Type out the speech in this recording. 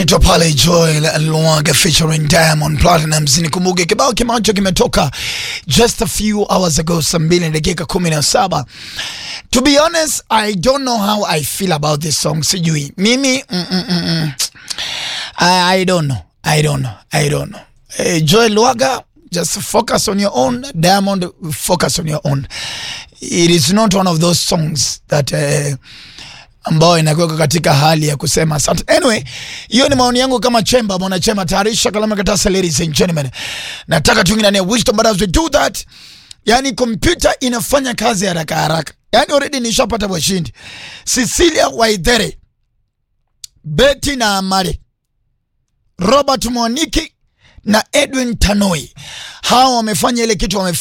anaitwa pale Joel Luaga featuring Diamond Platnumz. Nikumbuke kibao kimacho kimetoka just a few hours ago, saa 2:17. To be honest, I don't know how I feel about this song. Sijui mimi I don't know. Joel Luaga, just focus on your own. Diamond, focus on your own. It is not one of those songs that ambao inakuwa katika hali ya kusema asante. Anyway, hiyo ni maoni yangu kama Chemba, mwana Chemba. Tayarisha kalamu katasa, ladies and gentlemen. Nataka tuingie ndani wisdom, but as we do that, yani computer inafanya kazi haraka haraka. Yani already nishapata washindi. Cecilia Waithere, Betty na Amare, Robert Mwaniki na Edwin Tanoi. Hao wamefanya ile kitu